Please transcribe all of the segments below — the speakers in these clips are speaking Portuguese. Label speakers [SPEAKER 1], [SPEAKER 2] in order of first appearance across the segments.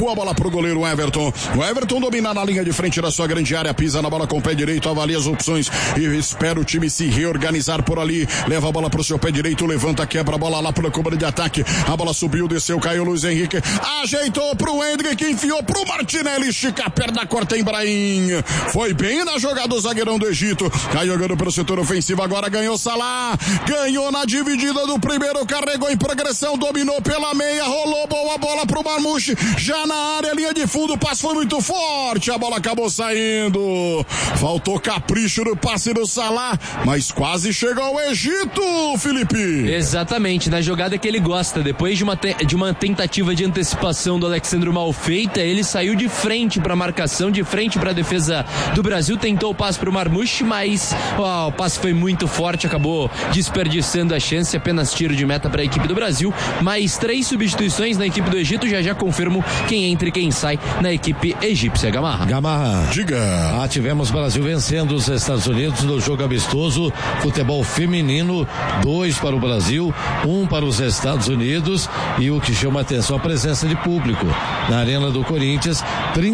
[SPEAKER 1] A bola pro goleiro Everton. O Everton domina na linha de frente da sua grande área, pisa na bola com o pé direito, avalia as opções e espera o time se reorganizar por ali. Leva a bola pro seu pé direito, levanta, quebra a bola lá pro cobra de ataque. A bola subiu, desceu, caiu Luiz Henrique. Ajeitou pro Hendrick, enfiou pro Martinelli, estica a perna, corta em Brahim. Foi bem na jogada o zagueirão do Egito. Tá jogando pelo setor ofensivo, agora ganhou Salah. Ganhou na dividida do primeiro, carregou em progressão, dominou pela meia, rolou boa bola pro Marmouche. Já na área, linha de fundo, o passe foi muito forte, a bola acabou saindo. Faltou capricho no passe do Salah, mas quase chegou o Egito, Felipe.
[SPEAKER 2] Exatamente, na jogada que ele gosta, depois de uma tentativa de antecipação do Alexandre mal feita, ele saiu de frente para a marcação, de frente para a defesa do Brasil, tentou o passe para o Marmouche, mas o passe foi muito forte, acabou desperdiçando a chance, apenas tiro de meta para a equipe do Brasil. Mais 3 substituições na equipe do Egito, já confirmo quem entra e quem sai na equipe egípcia. Gamarra.
[SPEAKER 1] Diga.
[SPEAKER 3] Tivemos Brasil vencendo os Estados Unidos no jogo amistoso, futebol feminino, 2 para o Brasil, 1 para os Estados Unidos, e o que chama a atenção, a presença de público na Arena do Corinthians,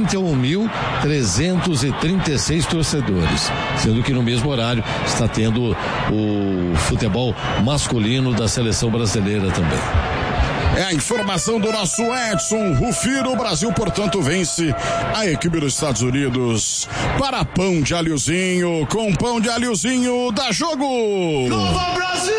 [SPEAKER 3] 31.336 torcedores, sendo que no mesmo horário está tendo o futebol masculino da seleção brasileira também.
[SPEAKER 1] É a informação do nosso Edson Rufino. O Brasil, portanto, vence a equipe dos Estados Unidos para pão de alhozinho. Com pão de alhozinho, dá jogo!
[SPEAKER 4] Nova Brasil!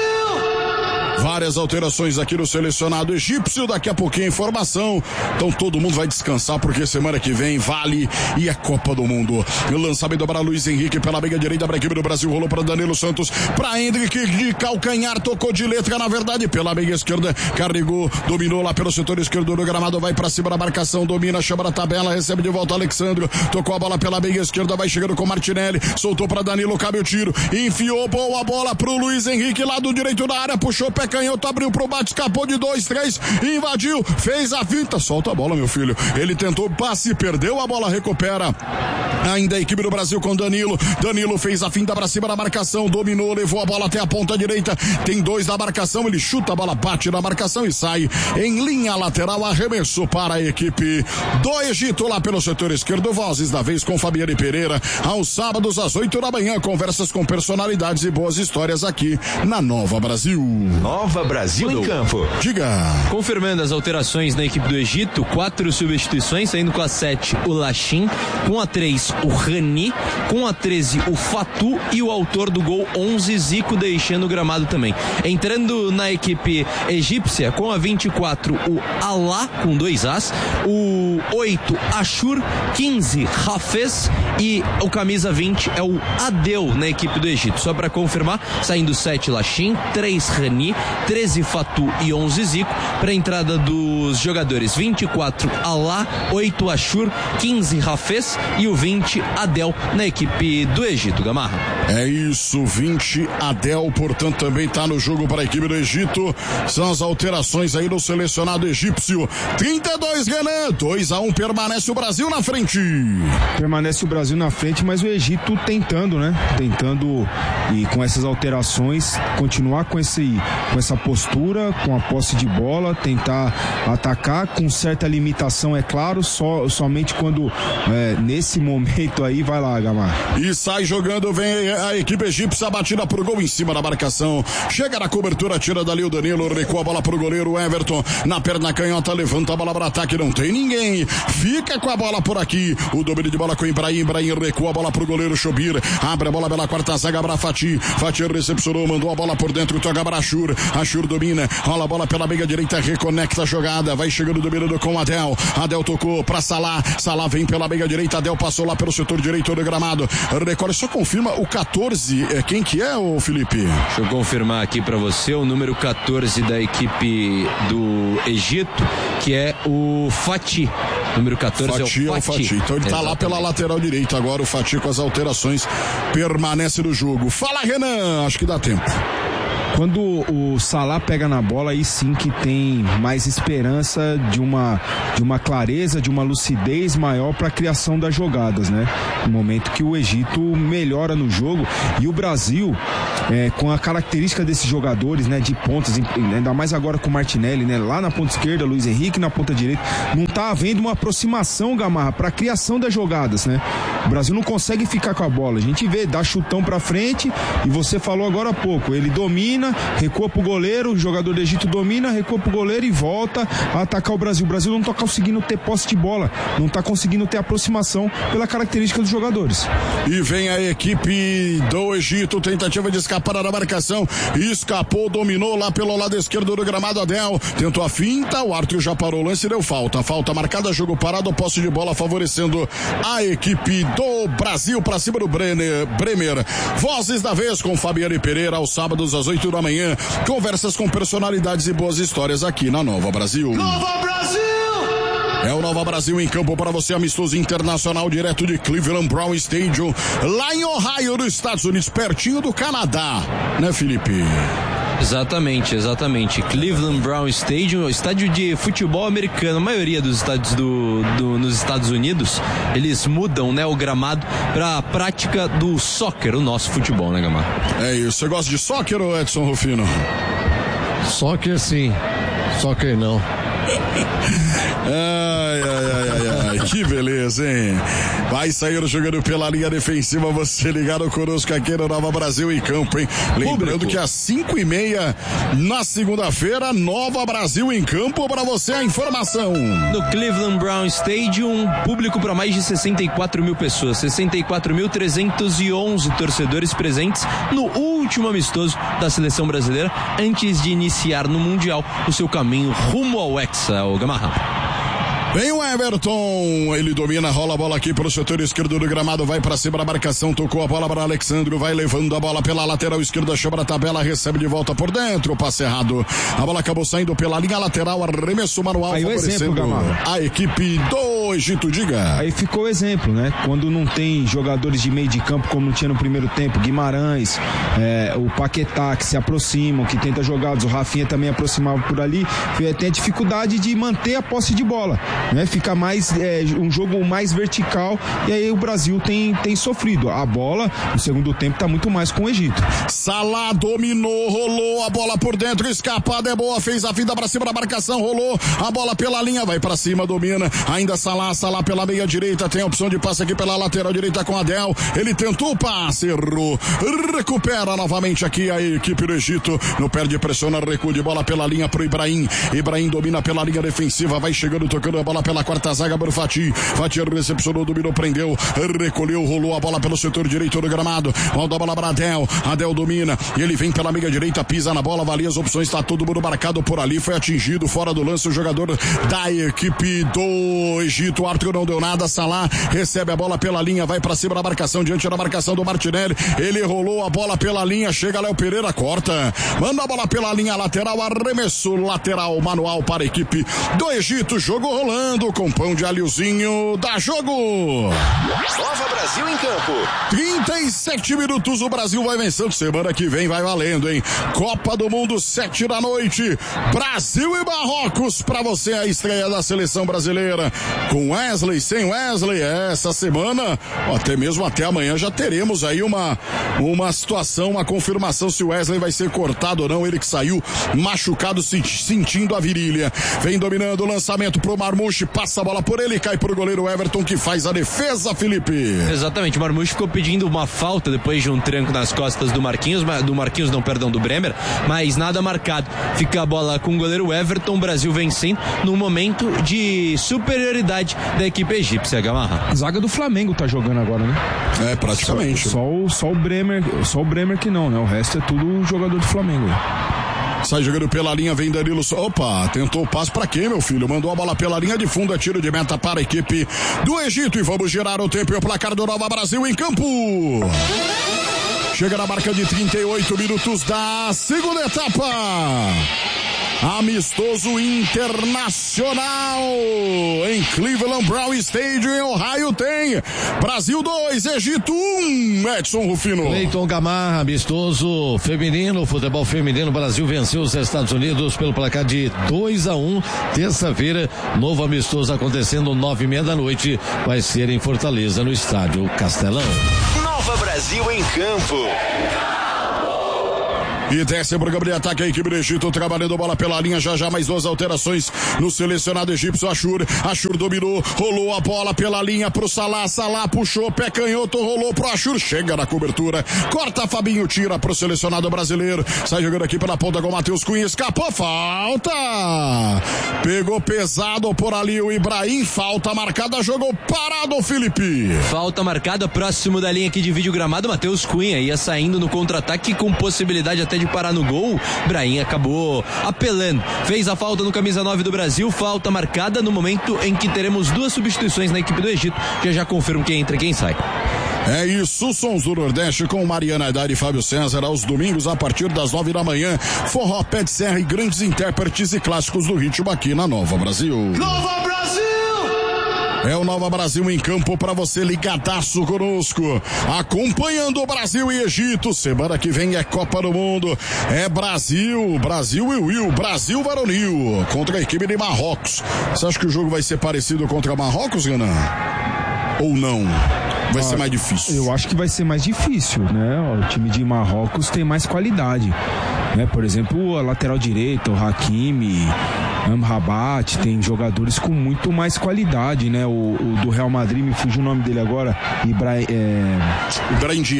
[SPEAKER 1] Várias alterações aqui no selecionado egípcio, daqui a pouquinho a informação. Então todo mundo vai descansar, porque semana que vem vale e é Copa do Mundo. O lançamento para Luiz Henrique pela meia direita para a equipe do Brasil, rolou para Danilo Santos, para Hendrick de calcanhar, tocou de letra, na verdade, pela meia esquerda, carregou, dominou lá pelo setor esquerdo do gramado, vai para cima da marcação, domina, chama da tabela, recebe de volta Alexandre, tocou a bola pela meia esquerda, vai chegando com Martinelli, soltou para Danilo, cabe o tiro, enfiou boa bola pro Luiz Henrique, lado direito da área, puxou o pé canhoto, abriu pro bate, escapou de 2, 3, invadiu, fez a finta, solta a bola, meu filho. Ele tentou passe, perdeu a bola, recupera. Ainda a equipe do Brasil com Danilo. Danilo fez a finta pra cima da marcação, dominou, levou a bola até a ponta direita. Tem 2 da marcação, ele chuta a bola, bate na marcação e sai em linha lateral, arremesso para a equipe do Egito lá pelo setor esquerdo. Vozes da vez com Fabiane Pereira, aos sábados às 8 da manhã, conversas com personalidades e boas histórias aqui na Nova Brasil.
[SPEAKER 5] Nova Brasil em campo.
[SPEAKER 1] Diga.
[SPEAKER 2] Confirmando as alterações na equipe do Egito, 4 substituições, saindo com a 7 o Lachin, com a 3 o Rani, com a 13 o Fatu e o autor do gol 11, Zico, deixando o gramado também. Entrando na equipe egípcia, com a 24 o Alá, com 2 As, o 8 Ashur, 15 Hafez e o camisa 20 é o Adel na equipe do Egito. Só para confirmar, saindo 7 Lachin, 3 Rani, 13 Fatu e 11 Zico, para a entrada dos jogadores 24 Alá, 8 Ashur, 15 Hafez e o 20 Adel na equipe do Egito. Gamarra.
[SPEAKER 1] É isso, 20 Adel, portanto também está no jogo para a equipe do Egito. São as alterações aí no selecionado egípcio. 32 Renan, 2-1, permanece o Brasil na frente.
[SPEAKER 6] Permanece o Brasil na frente, mas o Egito tentando, né? Tentando, e com essas alterações, continuar com essa postura, com a posse de bola, tentar atacar com certa limitação, é claro, somente quando nesse momento aí, vai lá, Gamar.
[SPEAKER 1] E sai jogando, vem a equipe egípcia, batida pro gol em cima da marcação, chega na cobertura, tira dali o Danilo, recua a bola pro goleiro Everton, na perna canhota, levanta a bola para ataque, não tem ninguém, fica com a bola por aqui, o domínio de bola com Ibrahim recua a bola pro goleiro Chobir, abre a bola pela quarta zaga para Fati recepcionou, mandou a bola por dentro, toca para Ashur domina, rola a bola pela meia direita, reconecta a jogada, vai chegando dominando com Adel tocou pra Salah vem pela meia direita, Adel passou lá pelo setor direito do gramado, recorre, só confirma o 14, quem que é, o Felipe?
[SPEAKER 2] Deixa eu confirmar aqui pra você, o número 14 da equipe do Egito, que é o Fati, número 14
[SPEAKER 1] Fati,
[SPEAKER 2] é o Fati.
[SPEAKER 1] Então ele tá lá pela lateral direita agora, o Fati com as alterações permanece no jogo. Fala, Renan, acho que dá tempo.
[SPEAKER 6] Quando o Salah pega na bola, aí sim que tem mais esperança de uma clareza, de uma lucidez maior para a criação das jogadas, né? No momento que o Egito melhora no jogo e o Brasil, com a característica desses jogadores, né, de pontas, ainda mais agora com o Martinelli, né, lá na ponta esquerda, Luiz Henrique na ponta direita, não tá havendo uma aproximação, Gamarra, para a criação das jogadas, né? O Brasil não consegue ficar com a bola. A gente vê, dá chutão para frente e você falou agora há pouco, ele domina, recua pro goleiro, o jogador do Egito domina, recua pro goleiro e volta a atacar o Brasil. O Brasil não tá conseguindo ter posse de bola, não tá conseguindo ter aproximação pela característica dos jogadores.
[SPEAKER 1] E vem a equipe do Egito, tentativa de escapar da marcação, escapou, dominou lá pelo lado esquerdo do gramado. Adel tentou a finta, o árbitro já parou o lance e deu falta marcada, jogo parado, posse de bola favorecendo a equipe do Brasil para cima do Bremer. Vozes da vez com Fabiane Pereira aos sábados às 8 da manhã, conversas com personalidades e boas histórias aqui na Nova Brasil.
[SPEAKER 4] Nova Brasil!
[SPEAKER 1] É o Nova Brasil em campo para você, amistoso internacional direto de Cleveland Brown Stadium, lá em Ohio, nos Estados Unidos, pertinho do Canadá, né, Felipe?
[SPEAKER 2] Exatamente. Cleveland Brown Stadium, estádio de futebol americano. A maioria dos estádios nos Estados Unidos, eles mudam, né, o gramado para a prática do soccer, o nosso futebol, né, Gamar?
[SPEAKER 1] É isso. Você gosta de soccer, ou Edson Rufino?
[SPEAKER 3] Soccer sim, soccer não.
[SPEAKER 1] Ai, que beleza, hein? Vai sair jogando pela linha defensiva, você ligado conosco aqui no Nova Brasil em campo, hein? Lembrando que às 5:30 na segunda-feira, Nova Brasil em campo, para você a informação.
[SPEAKER 2] No Cleveland Brown Stadium, público para mais de 64 mil pessoas, 64.311 torcedores presentes no último amistoso da seleção brasileira antes de iniciar no Mundial o seu caminho rumo ao Hexa, o Gamarra.
[SPEAKER 1] Vem o Everton, ele domina, rola a bola aqui pelo setor esquerdo do gramado, vai pra cima da marcação, tocou a bola para Alexandro, vai levando a bola pela lateral esquerda, chama a tabela, recebe de volta por dentro, passe errado, a bola acabou saindo pela linha lateral, arremesso manual,
[SPEAKER 6] aí favorecendo
[SPEAKER 1] a equipe do Egito, diga.
[SPEAKER 6] Aí ficou o exemplo, né? Quando não tem jogadores de meio de campo como não tinha no primeiro tempo, Guimarães, o Paquetá que se aproximam, que tenta jogadas, o Rafinha também aproximava por ali, tem a dificuldade de manter a posse de bola, né? Fica mais um jogo mais vertical e aí o Brasil tem sofrido. A bola no segundo tempo tá muito mais com o Egito.
[SPEAKER 1] Salah dominou, rolou a bola por dentro, escapada é boa, fez a vida pra cima da marcação, rolou a bola pela linha, vai pra cima, domina, ainda Salah pela meia direita, tem a opção de passe aqui pela lateral direita com Adel, ele tentou o passe, errou, recupera novamente aqui a equipe do Egito, no pé de pressão, recuo de bola pela linha pro Ibrahim domina pela linha defensiva, vai chegando, tocando a bola pela quarta zaga para o Fati recepcionou, dominou, prendeu, recolheu, rolou a bola pelo setor direito do gramado, volta a bola para Adel domina, e ele vem pela meia direita, pisa na bola, avalia as opções, está todo mundo marcado por ali, foi atingido, fora do lance o jogador da equipe do Egito, o árbitro não deu nada, Salah recebe a bola pela linha, vai para cima da marcação, diante da marcação do Martinelli, ele rolou a bola pela linha, chega Léo Pereira, corta, manda a bola pela linha lateral, arremesso lateral manual para a equipe do Egito, jogo rolando com pão de alhozinho, dá jogo.
[SPEAKER 5] Nova Brasil em campo.
[SPEAKER 1] 37 minutos, o Brasil vai vencendo, semana que vem vai valendo, hein? Copa do Mundo, 7 da noite, Brasil e Marrocos, pra você a estreia da seleção brasileira, com Wesley, sem Wesley, essa semana, até amanhã já teremos aí uma situação, uma confirmação se o Wesley vai ser cortado ou não, ele que saiu machucado, sentindo a virilha, vem dominando o lançamento pro Marmouche, passa a bola por ele, cai pro goleiro Everton que faz a defesa, Felipe.
[SPEAKER 2] Exatamente, o Marmouche ficou pedindo uma falta depois de um tranco nas costas do Bremer, mas nada marcado, fica a bola com o goleiro Everton, Brasil vencendo num momento de superioridade da equipe egípcia, Gamarra.
[SPEAKER 6] Zaga do Flamengo tá jogando agora, né?
[SPEAKER 1] Praticamente.
[SPEAKER 6] Só o Bremer que não, né? O resto é tudo jogador do Flamengo.
[SPEAKER 1] Sai jogando pela linha, vem Danilo. Opa, tentou o passe pra quem, meu filho? Mandou a bola pela linha de fundo, é tiro de meta para a equipe do Egito. E vamos girar o tempo e o placar do Nova Brasil em campo. Chega na marca de 38 minutos da segunda etapa. amistoso internacional em Cleveland Brown Stadium em Ohio tem Brasil 2, Egito 1, Edson Rufino.
[SPEAKER 3] Cleiton Gamarra, amistoso feminino, futebol feminino, Brasil venceu os Estados Unidos pelo placar de 2-1, terça-feira, novo amistoso acontecendo 9h30 da noite, vai ser em Fortaleza, no estádio Castelão.
[SPEAKER 5] Nova Brasil em campo.
[SPEAKER 1] E desce o programa de ataque a equipe do Egito, trabalhando bola pela linha, já mais 2 alterações no selecionado egípcio. Ashur dominou, rolou a bola pela linha pro Salah puxou, pé canhoto, rolou pro Ashur, chega na cobertura, corta Fabinho, tira pro selecionado brasileiro, sai jogando aqui pela ponta com o Matheus Cunha, escapou, falta, pegou pesado por ali o Ibrahim, falta marcada, jogou parado, Felipe.
[SPEAKER 2] Falta marcada, próximo da linha que divide o gramado, Matheus Cunha ia saindo no contra-ataque com possibilidade até de parar no gol, Brahim acabou apelando, fez a falta no camisa 9 do Brasil, falta marcada no momento em que teremos 2 substituições na equipe do Egito, já confirmo quem entra e quem sai.
[SPEAKER 1] É isso, Sons do Nordeste com Mariana Haddad e Fábio César aos domingos a partir das 9 da manhã, forró, pé de serra e grandes intérpretes e clássicos do ritmo aqui na Nova Brasil.
[SPEAKER 4] Nova Brasil!
[SPEAKER 1] É o Nova Brasil em campo para você ligadaço conosco, acompanhando o Brasil e Egito. Semana que vem é Copa do Mundo, é Brasil varonil contra a equipe de Marrocos. Você acha que o jogo vai ser parecido contra Marrocos, Renan? Ou não? Vai ser mais difícil?
[SPEAKER 6] Eu acho que vai ser mais difícil, né? O time de Marrocos tem mais qualidade, né? Por exemplo, a lateral direita, o Hakimi, Amrabat, tem jogadores com muito mais qualidade, né? O do Real Madrid, me fugiu o nome dele agora,
[SPEAKER 1] Ibrahim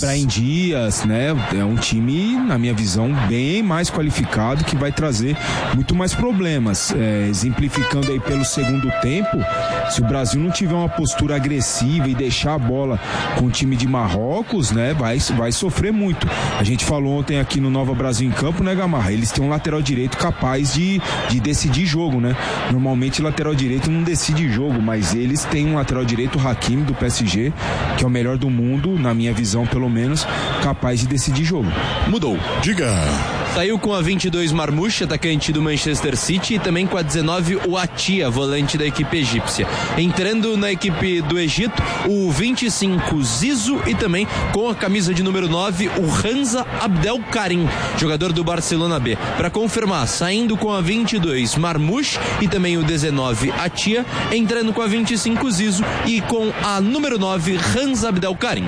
[SPEAKER 1] Dias,
[SPEAKER 6] né? É um time, na minha visão, bem mais qualificado, que vai trazer muito mais problemas. Exemplificando aí pelo segundo tempo, se o Brasil não tiver uma postura agressiva e deixar a bola com o time de Marrocos, né? Vai sofrer muito. A gente falou ontem aqui no Nova Brasil em campo, né, Gamarra? Eles têm um lateral direito capaz de decidir jogo, né? Normalmente lateral direito não decide jogo, mas eles têm um lateral direito, o Hakimi do PSG, que é o melhor do mundo, na minha visão pelo menos, capaz de decidir jogo.
[SPEAKER 1] Mudou. Diga.
[SPEAKER 2] Saiu com a 22 Marmouche, atacante do Manchester City, e também com a 19 o Atia, volante da equipe egípcia. Entrando na equipe do Egito, o 25 Zizou e também com a camisa de número 9 o Hamza Abdelkarim, jogador do Barcelona B. Para confirmar, saindo com a 22 Marmouche e também o 19 Atia, entrando com a 25 Zizou e com a número 9 Hamza Abdelkarim.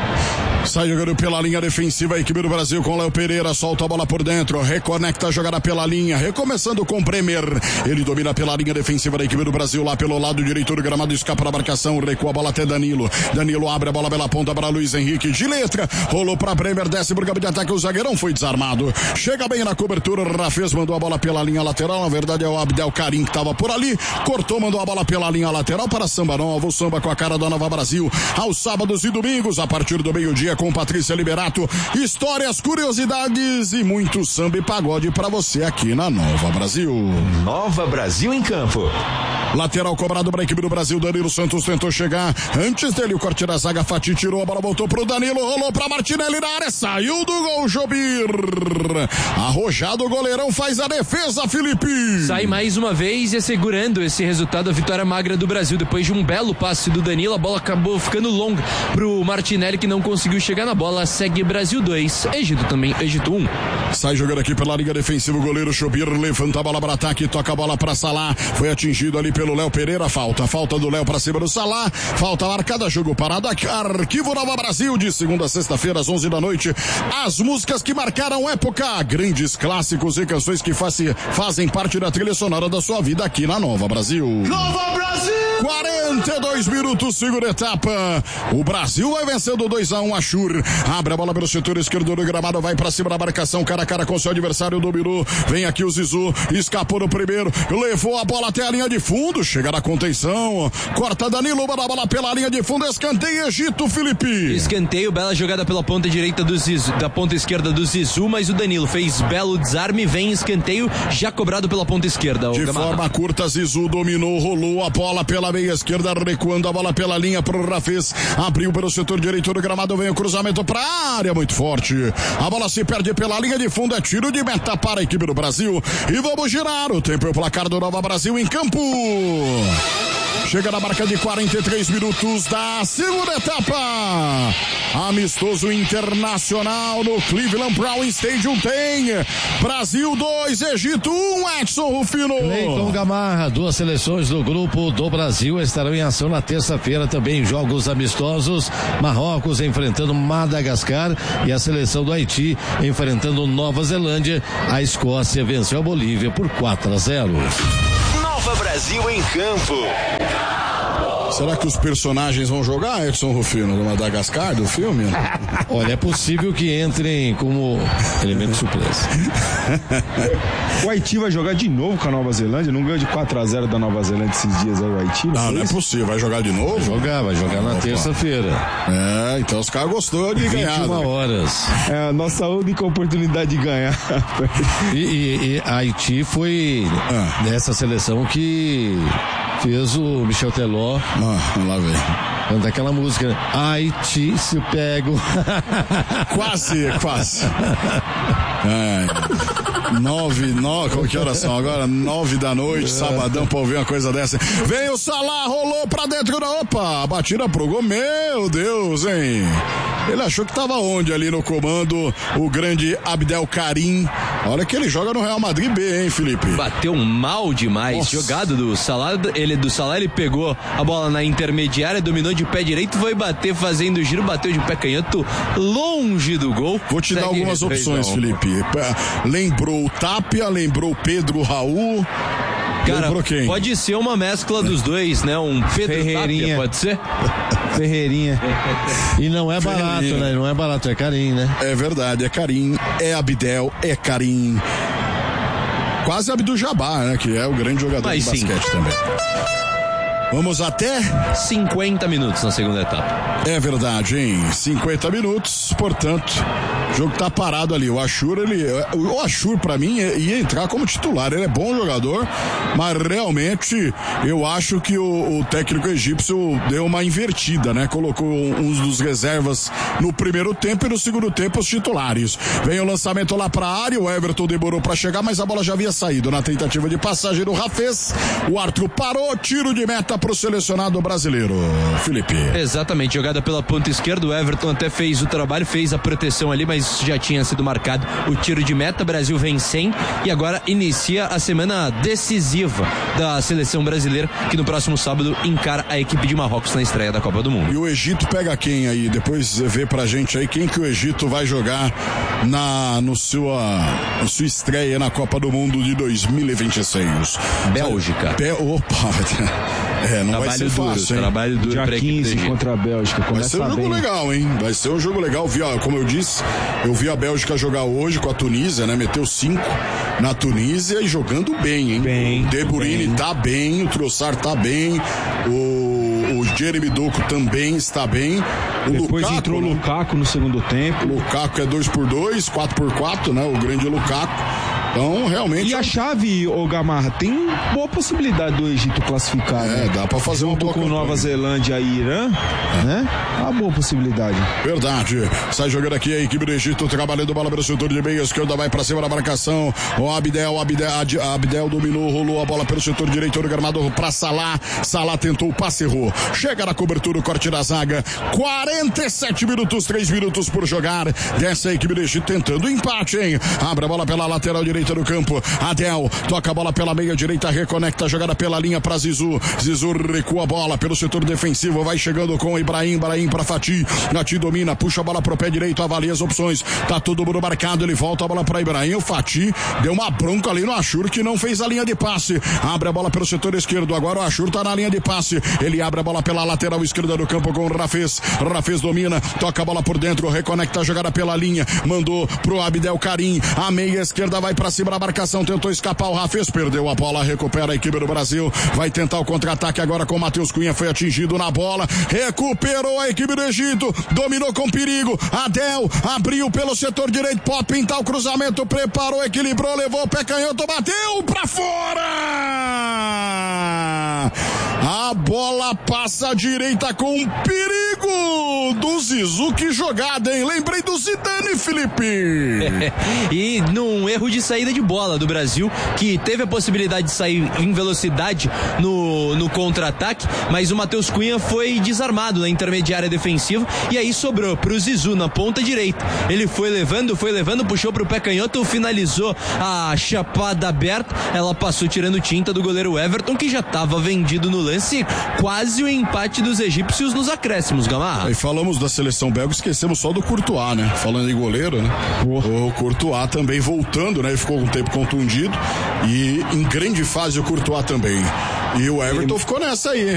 [SPEAKER 1] Sai jogando pela linha defensiva a equipe do Brasil com Léo Pereira, solta a bola por dentro, reconecta a jogada pela linha, recomeçando com Bremer, ele domina pela linha defensiva da equipe do Brasil lá pelo lado direito do gramado, escapa da marcação, recua a bola até Danilo abre a bola pela ponta para Luiz Henrique, de letra, rolou para Bremer, desce pro campo de ataque, o zagueirão foi desarmado, chega bem na cobertura, Rafez mandou a bola pela linha lateral, na verdade é o Abdelkarim que estava por ali, cortou, mandou a bola pela linha lateral para Samba Nova, o samba com a cara da Nova Brasil, aos sábados e domingos, a partir do meio-dia com Patrícia Liberato, histórias, curiosidades e muito samba e pagode pra você aqui na Nova Brasil.
[SPEAKER 5] Nova Brasil em campo.
[SPEAKER 1] Lateral cobrado para a equipe do Brasil, Danilo Santos tentou chegar, antes dele o corte da zaga, Fati tirou a bola, voltou pro Danilo, rolou pra Martinelli na área, saiu do gol, Jobir, arrojado o goleirão, faz a defesa, Felipe.
[SPEAKER 2] Sai mais uma vez e assegurando esse resultado, a vitória magra do Brasil, depois de um belo passe do Danilo, a bola acabou ficando longa pro Martinelli, que não conseguiu chegar na bola, segue Brasil 2, Egito 1.
[SPEAKER 1] Sai jogando aqui pela linha defensiva, o goleiro Jobir levanta a bola para ataque, toca a bola para Salah, foi atingido ali pelo Léo Pereira, falta do Léo para cima do Salah, falta marcada, jogo parado, Arquivo Nova Brasil, de segunda a sexta-feira às 11 da noite, as músicas que marcaram época, grandes clássicos e canções que fazem parte da trilha sonora da sua vida aqui na Nova Brasil.
[SPEAKER 4] Nova Brasil!
[SPEAKER 1] 42 minutos, segunda etapa, o Brasil vai vencendo 2-1, Ashur, abre a bola pelo setor esquerdo do gramado, vai pra cima da marcação, cara a cara com seu adversário, dominou, vem aqui o Zizou, escapou no primeiro, levou a bola até a linha de fundo, chega na contenção, corta Danilo, manda a bola pela linha de fundo, escanteio Egito, Felipe.
[SPEAKER 2] Escanteio, bela jogada pela ponta direita do Zizou, da ponta esquerda do Zizou, mas o Danilo fez belo desarme, vem escanteio, já cobrado pela ponta esquerda.
[SPEAKER 1] De forma curta, Zizou dominou, rolou a bola pela meia esquerda, esquerda recuando a bola pela linha pro Rafez, abriu pelo setor direito do gramado, vem o cruzamento pra área, muito forte, a bola se perde pela linha de fundo, é tiro de meta para a equipe do Brasil, e vamos girar o tempo e o placar do Nova Brasil em campo. Chega na marca de 43 minutos da segunda etapa. Amistoso internacional no Cleveland Brown Stadium tem Brasil 2, Egito 1, Edson Rufino.
[SPEAKER 3] Cleiton Gamarra, duas seleções do grupo do Brasil estarão em ação na terça-feira também, jogos amistosos. Marrocos enfrentando Madagascar e a seleção do Haiti enfrentando Nova Zelândia. A Escócia venceu a Bolívia por 4-0.
[SPEAKER 5] Nova Brasil em campo.
[SPEAKER 1] Será que os personagens vão jogar, Edson Rufino, do Madagascar, do filme?
[SPEAKER 3] Olha, é possível que entrem como elemento surpresa.
[SPEAKER 6] O Haiti vai jogar de novo com a Nova Zelândia? Não ganhou de 4-0 da Nova Zelândia esses dias aí o Haiti?
[SPEAKER 1] Não é possível. Vai jogar de novo?
[SPEAKER 3] Vai jogar na terça-feira.
[SPEAKER 1] Então os caras gostou de ganhar.
[SPEAKER 3] 21 horas.
[SPEAKER 6] É a nossa única oportunidade de ganhar.
[SPEAKER 3] E Haiti foi dessa seleção que fez o Michel Teló.
[SPEAKER 1] Lá vem.
[SPEAKER 3] Canta aquela música, né? Haiti se pego.
[SPEAKER 1] Quase. 9, que horas são agora? 9 da noite, sabadão, pra ouvir uma coisa dessa. Vem o Salah, rolou pra dentro da... Opa, a batida pro gol, meu Deus, hein? Ele achou que tava onde ali no comando, o grande Abdel Karim. Olha que ele joga no Real Madrid B, hein, Felipe?
[SPEAKER 2] Bateu mal demais. Nossa. Jogado do Salah, ele pegou a bola na intermediária, dominou de pé direito, foi bater fazendo giro, bateu de pé canhoto longe do gol.
[SPEAKER 1] Vou te dar algumas opções, Felipe. Lembrou o Tapia, lembrou o Pedro Raul.
[SPEAKER 2] Cara, pode ser uma mescla dos dois, né? Um Pedro
[SPEAKER 6] Ferreirinha.
[SPEAKER 2] Tapia, pode ser?
[SPEAKER 6] Ferreirinha.
[SPEAKER 3] E não é barato, né? Não é barato, é Karim, né?
[SPEAKER 1] É verdade, é Karim, é Abdel, é Karim. Quase Abdul Jabbar, né? Que é o grande jogador de basquete também. Vamos até
[SPEAKER 2] 50 minutos na segunda etapa.
[SPEAKER 1] É verdade, hein? 50 minutos, portanto, o jogo tá parado ali. O Ashur, pra mim, ia entrar como titular. Ele é bom jogador, mas realmente eu acho que o técnico egípcio deu uma invertida, né? Colocou uns dos reservas no primeiro tempo e no segundo tempo os titulares. Vem o lançamento lá pra área, o Everton demorou pra chegar, mas a bola já havia saído na tentativa de passagem do Rafez. O Arthur parou, tiro de meta pro selecionado brasileiro. Felipe.
[SPEAKER 2] Exatamente, jogada pela ponta esquerda, o Everton até fez o trabalho, fez a proteção ali, mas já tinha sido marcado o tiro de meta. Brasil vem sem e agora inicia a semana decisiva da seleção brasileira, que no próximo sábado encara a equipe de Marrocos na estreia da Copa do Mundo.
[SPEAKER 1] E o Egito pega quem aí? Depois vê pra gente aí quem que o Egito vai jogar na sua estreia na Copa do Mundo de 2026.
[SPEAKER 2] Bélgica.
[SPEAKER 1] Não
[SPEAKER 2] trabalho
[SPEAKER 1] vai ser fácil, hein?
[SPEAKER 2] Trabalho duro
[SPEAKER 6] dia 15 contra a Bélgica.
[SPEAKER 1] Vai ser um jogo legal, hein? Vai ser um jogo legal. Como eu disse, eu vi a Bélgica jogar hoje com a Tunísia, né? Meteu 5 na Tunísia e jogando bem, hein? O De Bruyne tá bem, o Trossard tá bem, o Jeremy Doku também está bem.
[SPEAKER 6] Depois Lukaku, entrou o Lukaku no segundo tempo.
[SPEAKER 1] O Lukaku é 2x2, 4x4, né? O grande Lukaku. Então, realmente...
[SPEAKER 6] E a chave, Gamarra, tem boa possibilidade do Egito classificar, né?
[SPEAKER 1] Dá pra fazer um pouco
[SPEAKER 6] com Nova Zelândia e Irã, né? Uma boa possibilidade.
[SPEAKER 1] Verdade. Sai jogando aqui a equipe do Egito, trabalhando bola pelo setor de meia esquerda, vai pra cima da marcação. O Abdel dominou, rolou a bola pelo setor direito do gramado pra Salah. Salah tentou o passe, errou. Chega na cobertura, o corte da zaga. 47 minutos, 3 minutos por jogar. Dessa equipe do Egito tentando o empate, hein? Abre a bola pela lateral direita do campo. Adel toca a bola pela meia direita, reconecta a jogada pela linha pra Zizu. Zizu recua a bola pelo setor defensivo, vai chegando com o Ibrahim pra Fati. Fati domina, puxa a bola pro pé direito, avalia as opções. Tá todo mundo marcado, ele volta a bola pra Ibrahim. O Fati deu uma bronca ali no Ashur, que não fez a linha de passe. Abre a bola pelo setor esquerdo, agora o Ashur tá na linha de passe. Ele abre a bola pela lateral esquerda do campo com o Rafez. Rafez domina, toca a bola por dentro, reconecta a jogada pela linha, mandou pro Abdel Karim. A meia esquerda vai pra cima da marcação, tentou escapar o Rafez, perdeu a bola, recupera a equipe do Brasil, vai tentar o contra-ataque agora com o Matheus Cunha, foi atingido na bola, recuperou a equipe do Egito, dominou com perigo, Adel abriu pelo setor direito, pode pintar o cruzamento, preparou, equilibrou, levou o pé canhoto, bateu pra fora! a bola passa à direita com perigo do Zizou. Que jogada, hein? Lembrei do Zidane, Felipe.
[SPEAKER 2] E num erro de saída de bola do Brasil, que teve a possibilidade de sair em velocidade no contra-ataque, mas o Matheus Cunha foi desarmado na intermediária defensiva e aí sobrou pro Zizou na ponta direita. Ele foi levando, puxou pro pé canhoto, finalizou a chapada aberta, ela passou tirando tinta do goleiro Everton, que já estava vendido no lance, quase o empate dos egípcios nos acréscimos, Gamarra.
[SPEAKER 1] E falamos da seleção belga, esquecemos só do Courtois, né? Falando em goleiro, né? O Courtois também voltando, né? Ele ficou um tempo contundido e em grande fase o Courtois também. E o Everton ficou nessa aí,